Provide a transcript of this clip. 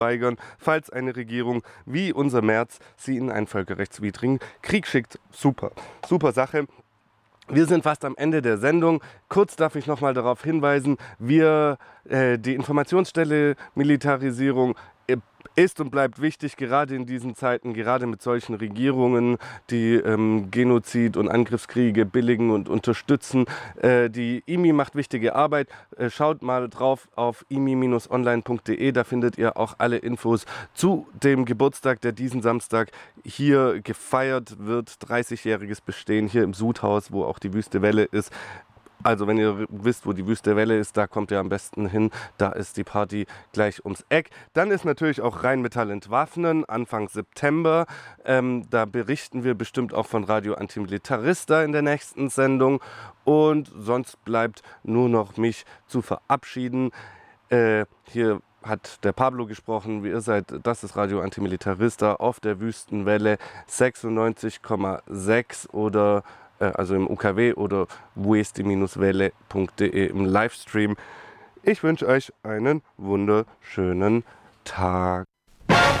weigern, falls eine Regierung wie unser Merz sie in einen völkerrechtswidrigen Krieg schickt. Super, super Sache. Wir sind fast am Ende der Sendung. Kurz darf ich noch mal darauf hinweisen, die Informationsstelle Militarisierung ist und bleibt wichtig, gerade in diesen Zeiten, gerade mit solchen Regierungen, die Genozid und Angriffskriege billigen und unterstützen. Die IMI macht wichtige Arbeit. Schaut mal drauf auf imi-online.de, da findet ihr auch alle Infos zu dem Geburtstag, der diesen Samstag hier gefeiert wird. 30-jähriges Bestehen hier im Sudhaus, wo auch die Wüste Welle ist. Also wenn ihr wisst, wo die Wüste Welle ist, da kommt ihr am besten hin. Da ist die Party gleich ums Eck. Dann ist natürlich auch Rheinmetall entwaffnen, Anfang September. Da berichten wir bestimmt auch von Radio Antimilitarista in der nächsten Sendung. Und sonst bleibt nur noch mich zu verabschieden. Hier hat der Pablo gesprochen, wie ihr seid, das ist Radio Antimilitarista auf der Wüstenwelle 96,6 oder also im UKW oder weste-welle.de im Livestream. Ich wünsche euch einen wunderschönen Tag.